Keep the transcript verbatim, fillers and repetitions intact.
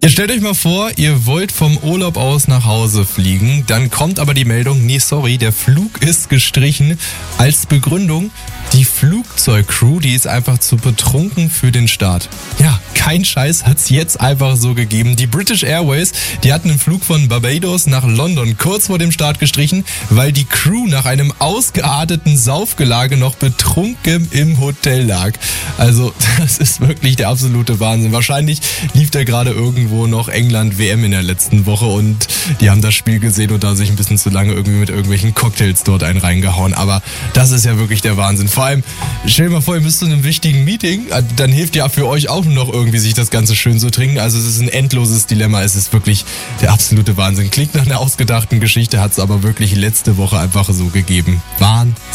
Ihr stellt euch mal vor, ihr wollt vom Urlaub aus nach Hause fliegen, dann kommt aber die Meldung, nee, sorry, der Flug ist gestrichen. Als Begründung, die Flugzeugcrew, die ist einfach zu betrunken für den Start. Ja, kein Scheiß, hat's jetzt einfach so gegeben. Die British Airways, die hatten einen Flug von Barbados nach London kurz vor dem Start gestrichen, weil die Crew nach einem ausgearteten Saufgelage noch betrunken im Hotel lag. Also, das ist wirklich der absolute Wahnsinn. Wahrscheinlich lief da gerade irgendwo noch England-W M in der letzten Woche und die haben das Spiel gesehen und da sich ein bisschen zu lange irgendwie mit irgendwelchen Cocktails dort einen reingehauen. Aber das ist ja wirklich der Wahnsinn. Vor allem, stell dir mal vor, ihr müsst zu einem wichtigen Meeting, dann hilft ja für euch auch nur noch irgendwie, sich das Ganze schön zu trinken. Also es ist ein endloses Dilemma. Es ist wirklich der absolute Wahnsinn. Klingt nach einer ausgedachten Geschichte, hat es aber wirklich letzte Woche einfach so gegeben. Wahnsinn.